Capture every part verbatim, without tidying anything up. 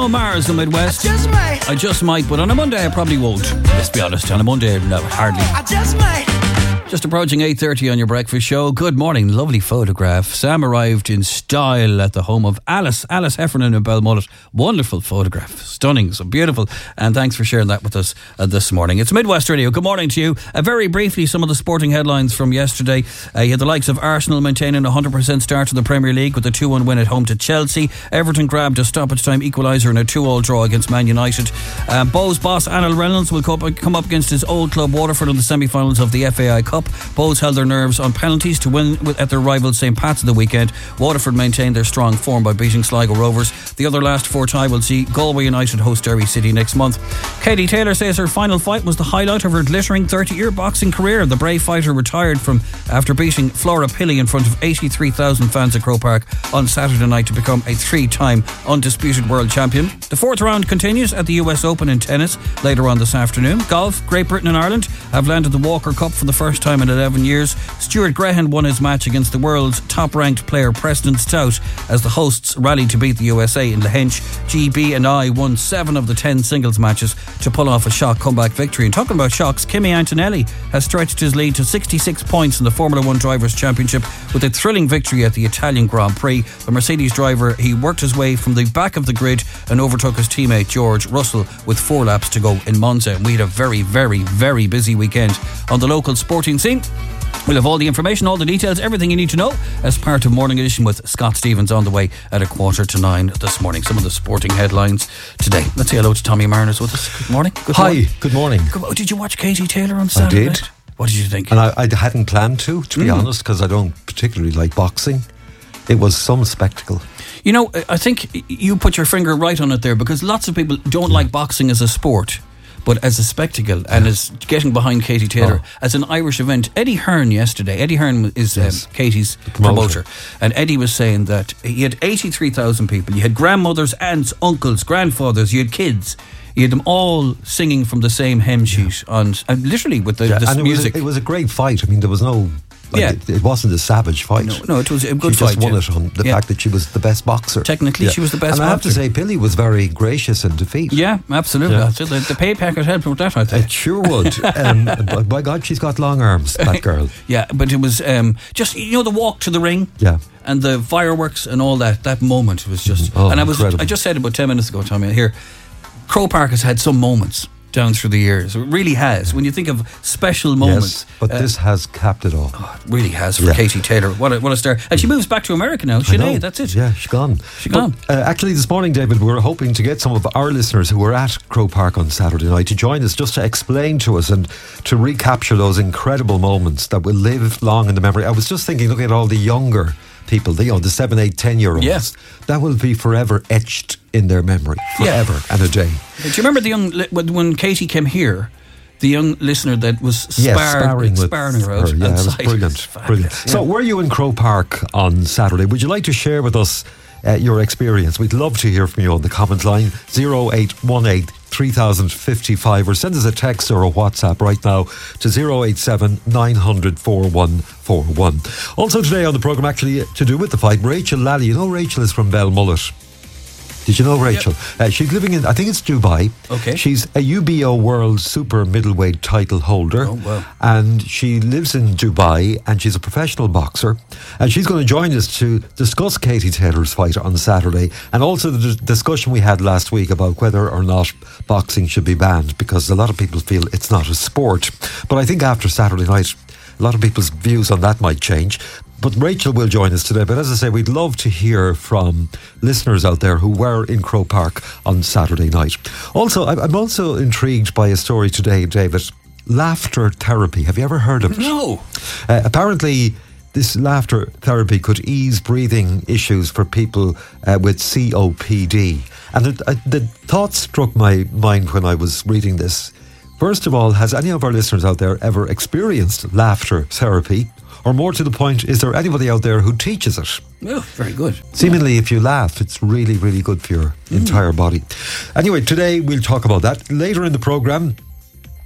Bruno Mars, the Midwest. I just might. I just might, but on a Monday I probably won't. Let's be honest, on a Monday, no, hardly. I just might. Just approaching eight thirty on your breakfast show. Good morning, lovely photograph. Sam arrived in style at the home of Alice, Alice Heffernan in Belmullet. Wonderful photograph, stunning, so beautiful. And thanks for sharing that with us uh, this morning. It's Midwest Radio. Good morning to you. Uh, very briefly, some of the sporting headlines from yesterday. Uh, you had the likes of Arsenal maintaining a one hundred percent start to the Premier League with a two one win at home to Chelsea. Everton grabbed a stoppage time equaliser in a two all draw against Man United. Uh, Bows boss Anil Reynolds will come up against his old club Waterford in the semi-finals of the F A I Cup. Bows held their nerves on penalties to win at their rival St Pat's at the weekend. Waterford maintained their strong form by beating Sligo Rovers. The other last four tie will see Galway United host Derry City next month. Katie Taylor says her final fight was the highlight of her glittering thirty-year boxing career. The brave fighter retired from after beating Flora Pilley in front of eighty-three thousand fans at Croke Park on Saturday night to become a three-time undisputed world champion. The fourth round continues at the U S Open in tennis later on this afternoon. Golf, Great Britain and Ireland have landed the Walker Cup for the first time in eleven years. Stuart Grehan won his match against the world's top-ranked player Preston Stout as the hosts rallied to beat the U S A in Lahinch. G B and I won seven of the ten singles matches to pull off a shock comeback victory. And talking about shocks, Kimi Antonelli has stretched his lead to sixty-six points in the Formula One Drivers' Championship with a thrilling victory at the Italian Grand Prix. The Mercedes driver, he worked his way from the back of the grid and overtook his teammate George Russell with four laps to go in Monza. And we had a very, very, very busy weekend on the local sporting scene. We'll have all the information, all the details, everything you need to know as part of Morning Edition with Scott Stevens on the way at a quarter to nine this morning. Some of the sporting headlines today. Let's say hello to Tommy Marner's with us. Good morning. Good Hi, morning. good morning. Good, did you watch Katie Taylor on Saturday? I did. Night? What did you think? And I, I hadn't planned to, to be mm. honest, because I don't particularly like boxing. It was some spectacle. You know, I think you put your finger right on it there, because lots of people don't yeah. like boxing as a sport, but as a spectacle and as getting behind Katie Taylor oh. as an Irish event. Eddie Hearn yesterday, Eddie Hearn is yes. um, Katie's promoter. promoter, and Eddie was saying that he had eighty-three thousand people. You had grandmothers, aunts, uncles, grandfathers, you had kids. You had them all singing from the same hymn sheet yeah. on, and literally with the, yeah, the and music. It was, a, it was a great fight. I mean, there was no... Like yeah. it, it wasn't a savage fight. No, no, it was a good she fight. She just won yeah. it on the yeah. fact that she was the best boxer. Technically, yeah. she was the best and boxer. And I have to say, Pilley was very gracious in defeat. Yeah, absolutely. Yeah. The, the pay packet helped with that, I think. It sure would. um, by, by God, she's got long arms, that girl. Yeah, but it was um, just, you know, the walk to the ring. Yeah. And the fireworks and all that. That moment was just... Oh, and I was incredible. I just said about ten minutes ago, Tommy, here, Croke Park has had some moments down through the years. It really has. When you think of special moments. Yes, but uh, this has capped it all. Oh, it really has for yeah. Katie Taylor. What a, what a star. And she moves back to America now. Sinead, that's it. Yeah, she's gone. She's gone. But, uh, actually, this morning, David, we were hoping to get some of our listeners who were at Croke Park on Saturday night to join us just to explain to us and to recapture those incredible moments that will live long in the memory. I was just thinking, looking at all the younger people, the, you know, the seven, eight, ten year olds, yes. that will be forever etched in their memory, forever yeah. and a day. Do you remember the young, when Katie came here, the young listener that was spar- yes, sparring, sparring with her, her. Yeah, it was brilliant. brilliant. Yeah. So, were you in Croke Park on Saturday? Would you like to share with us uh, your experience? We'd love to hear from you on the comment line zero eight one eight three thousand fifty-five, or send us a text or a WhatsApp right now to zero eight seven nine hundred four one four one. Also today on the programme, actually to do with the fight, Rachel Lally. You know Rachel is from Belmullet. Did you know Rachel? Yep. Uh, she's living in, I think it's Dubai. Okay. She's a U B O World Super Middleweight title holder. Oh, wow. And she lives in Dubai and she's a professional boxer. And she's going to join us to discuss Katie Taylor's fight on Saturday, and also the d- discussion we had last week about whether or not boxing should be banned, because a lot of people feel it's not a sport. But I think after Saturday night, a lot of people's views on that might change. But Rachel will join us today. But as I say, we'd love to hear from listeners out there who were in Croke Park on Saturday night. Also, I'm also intrigued by a story today, David. Laughter therapy. Have you ever heard of it? No. Uh, apparently, this laughter therapy could ease breathing issues for people uh, with C O P D. And it, uh, the thought struck my mind when I was reading this. First of all, has any of our listeners out there ever experienced laughter therapy? Or more to the point, is there anybody out there who teaches it? Oh, very good. Seemingly, if you laugh, it's really, really good for your mm. entire body. Anyway, today we'll talk about that. Later in the programme,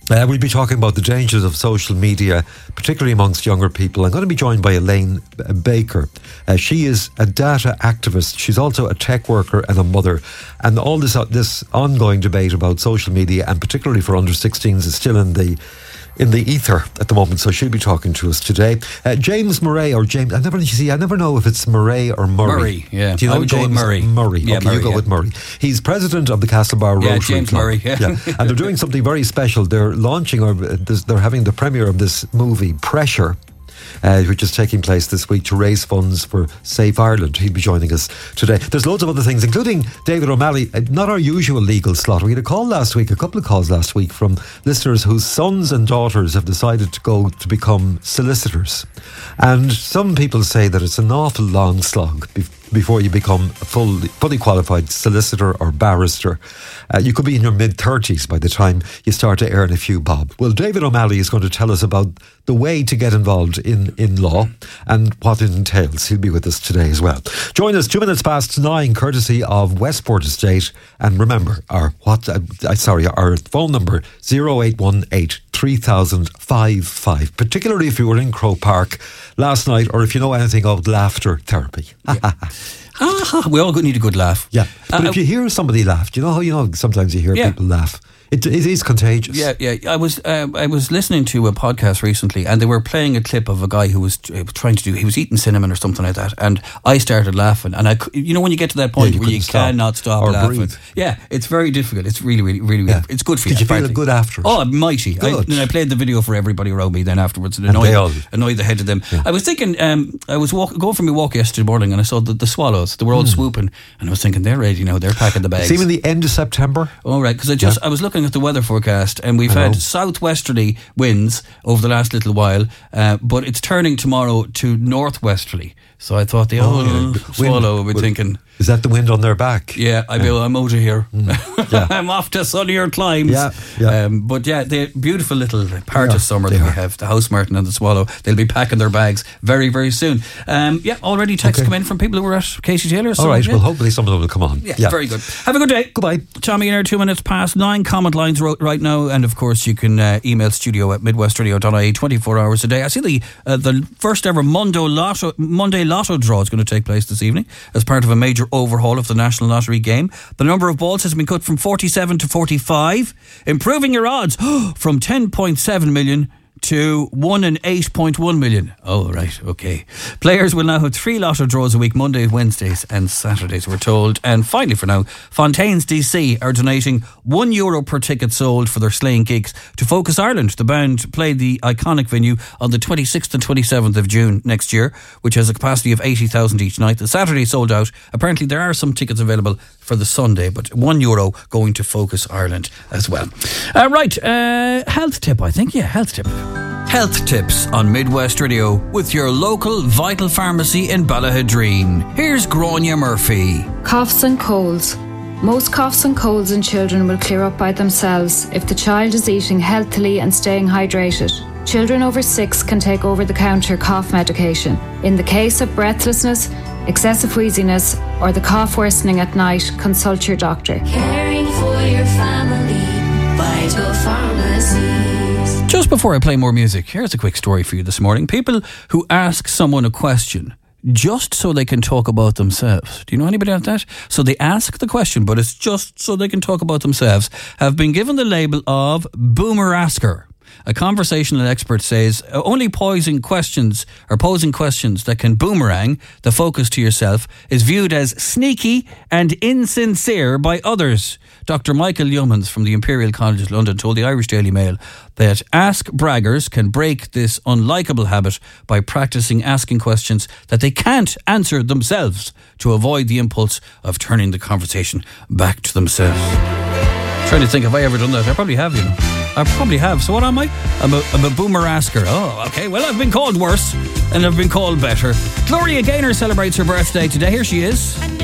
Uh, we'll be talking about the dangers of social media, particularly amongst younger people. I'm going to be joined by Elaine Baker. Uh, she is a data activist. She's also a tech worker and a mother. And all this uh, this ongoing debate about social media, and particularly for under sixteens, is still in the in the ether at the moment. So she'll be talking to us today. Uh, James Murray, or James, I never you see, I never know if it's Murray or Murray. Murray, yeah. Do you know I would James go with Murray? Murray. Yeah, okay, Murray, you go yeah. with Murray. He's president of the Castlebar Rotary Yeah, James Club. Murray, yeah. yeah. And they're doing something very special. They're launching, or uh, this, they're having the premiere of this movie, Pressure, Uh, which is taking place this week to raise funds for Safe Ireland. He'll be joining us today. There's loads of other things, including David O'Malley. Uh, not our usual legal slot. We had a call last week, a couple of calls last week from listeners whose sons and daughters have decided to go to become solicitors. And some people say that it's an awful long slog be- before you become a fully, fully qualified solicitor or barrister. Uh, you could be in your mid-thirties by the time you start to earn a few bob. Well, David O'Malley is going to tell us about the way to get involved in, in law and what it entails. He'll be with us today as well. Join us two minutes past nine, courtesy of Westport Estate. And remember, our what? Uh, sorry, our phone number zero eight one eight three thousand five five. Particularly if you were in Croke Park last night, or if you know anything of laughter therapy. Yeah. Ah, we all need a good laugh. Yeah, but Uh, if you hear somebody laugh, do you know how you know sometimes you hear Yeah. people laugh? It, it is contagious. Yeah, yeah. I was uh, I was listening to a podcast recently, and they were playing a clip of a guy who was uh, trying to do. He was eating cinnamon or something like that, and I started laughing. And I, cou- you know, when you get to that point you where you couldn't stop cannot stop or laughing, breathe. yeah, it's very difficult. It's really, really, really, Yeah. it's good for Did you. you feel apparently. good after it? Oh, mighty! I, Good. and I played the video for everybody around me. Then afterwards, and And annoyed, they all- annoyed the head of them. I was thinking, um, I was walk, going for my walk yesterday morning, and I saw the, the swallows. They were all swooping, and I was thinking, they're ready now. They're packing the bags. It's even the end of September. All right, because I just I was looking at the weather forecast, and we've I had know. southwesterly winds over the last little while, uh, but it's turning tomorrow to northwesterly. So I thought the old yeah. swallow would be Wind- thinking, Is that the wind on their back? yeah, I be, I'm out of here. Yeah. I'm off to sunnier climes. Yeah, yeah. Um, but yeah, the beautiful little part Yeah, of summer they that we are. have, the house martin and the swallow, they'll be packing their bags very, very soon. Um, yeah, already texts Okay. come in from people who were at Casey Taylor's. All so, right, yeah. well, hopefully some of them will come on. Yeah, very good. Have a good day. Goodbye. Tommy, in our two minutes past nine. Comment lines ro- right now, and of course you can uh, email studio at midwestradio dot I E twenty-four hours a day. I see the uh, the first ever Mondo Lotto, Monday Lotto draw is going to take place this evening as part of a major overhaul of the National Lottery game. The number of balls has been cut from forty-seven to forty-five, improving your odds from ten point seven million to one and eight point one million. Oh, right, okay. Players will now have three lotto draws a week, Mondays, Wednesdays and Saturdays, we're told. And finally, for now, Fontaines D C are donating one euro per ticket sold for their sleighing gigs to Focus Ireland. The band played the iconic venue on the twenty-sixth and twenty-seventh of June next year, which has a capacity of eighty thousand each night. The Saturday sold out. Apparently there are some tickets available for the Sunday, but one euro going to Focus Ireland as well. Uh, right, uh, health tip, I think. Yeah, health tip. Health tips on Midwest Radio with your local Vital Pharmacy in Ballahadreen. Here's Grania Murphy. Coughs and colds. Most coughs and colds in children will clear up by themselves if the child is eating healthily and staying hydrated. Children over six can take over-the-counter cough medication. In the case of breathlessness, excessive wheeziness, or the cough worsening at night, consult your doctor. Caring for your family, Vital Pharmacies. Just before I play more music, here's a quick story for you this morning. People who ask someone a question just so they can talk about themselves. Do you know anybody like that? So they ask the question, but it's just so they can talk about themselves, have been given the label of boomer asker. A conversational expert says only posing questions or posing questions that can boomerang the focus to yourself is viewed as sneaky and insincere by others. Doctor Michael Yeomans from the Imperial College London told the Irish Daily Mail that ask braggers can break this unlikable habit by practicing asking questions that they can't answer themselves to avoid the impulse of turning the conversation back to themselves. Trying to think, have I ever done that? I probably have, you know. I probably have. So what am I? I'm a, I'm a boomer asker. Oh, okay. Well, I've been called worse and I've been called better. Gloria Gaynor celebrates her birthday today. Here she is.